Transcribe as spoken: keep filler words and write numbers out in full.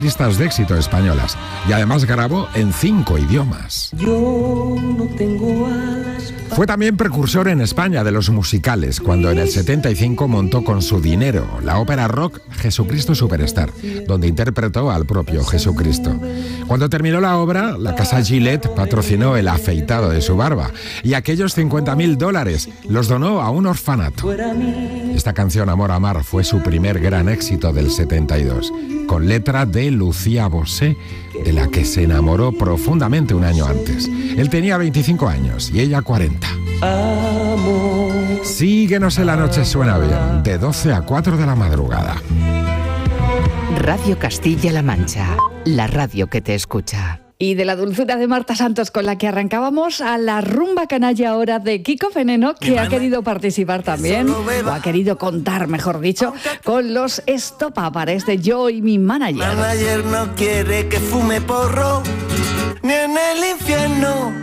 listas de éxito españolas y además grabó en cinco idiomas. Yo no tengo alas. Fue también precursor en España de los musicales, cuando en el setenta y cinco montó con su dinero la ópera rock Jesucristo Superstar, donde interpretó al propio Jesucristo. Cuando terminó la obra, la casa Gillette patrocinó el afeitado de su barba y aquellos cincuenta mil dólares los donó a un orfanato. Esta canción, Amor Amar, fue su primer gran éxito del setenta y dos, con letra de Lucía Bosé, de la que se enamoró profundamente un año antes. Él tenía veinticinco años y ella cuarenta. Amor. Síguenos en La Noche Suena Bien, de doce a cuatro de la madrugada. Radio Castilla-La Mancha, la radio que te escucha. Y de la dulzura de Marta Santos, con la que arrancábamos, a la rumba canalla ahora de Kiko Veneno, que ha querido participar también, o ha querido contar, mejor dicho, con los estopapares de Yo y mi manager. Manager no quiere que fume porro, ni en el infierno